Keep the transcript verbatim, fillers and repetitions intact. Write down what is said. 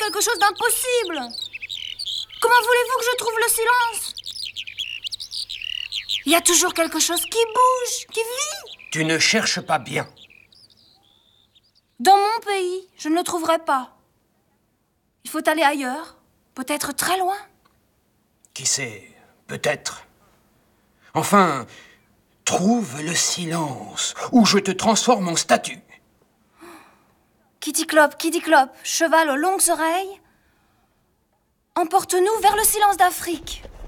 quelque chose d'impossible. Comment voulez-vous que je trouve le silence? Il y a toujours quelque chose qui bouge, qui vit. Tu ne cherches pas bien. Dans mon pays, je ne le trouverai pas. Il faut aller ailleurs, peut-être très loin. Qui sait, peut-être. Enfin, trouve le silence, ou je te transforme en statue. Kitty Clope, Kitty Clope, cheval aux longues oreilles, emporte-nous vers le silence d'Afrique.